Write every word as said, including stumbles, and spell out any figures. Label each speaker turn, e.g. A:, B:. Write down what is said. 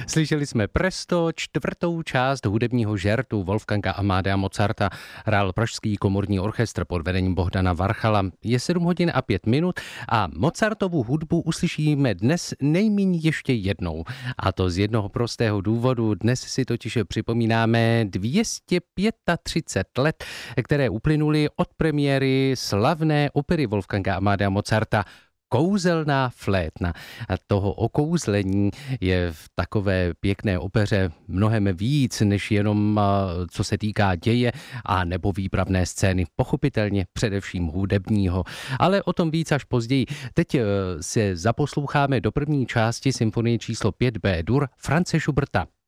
A: Slyšeli jsme Presto, čtvrtou část hudebního žertu Wolfganga Amadea Mozarta. Hrál Pražský komorní orchestr pod vedením Bohdana Varchala. Je sedm hodin a pět minut a Mozartovu hudbu uslyšíme dnes nejméně ještě jednou. A to z jednoho prostého důvodu. Dnes si totiž připomínáme dvě stě třicet pět let, které uplynuly od premiéry slavné opery Wolfganga Amadea Mozarta Kouzelná flétna. A toho okouzlení je v takové pěkné opeře mnohem víc, než jenom co se týká děje a nebo výpravné scény. Pochopitelně především hudebního, ale o tom víc až později. Teď se zaposloucháme do první části symfonie číslo pět bé dur Franze Schuberta.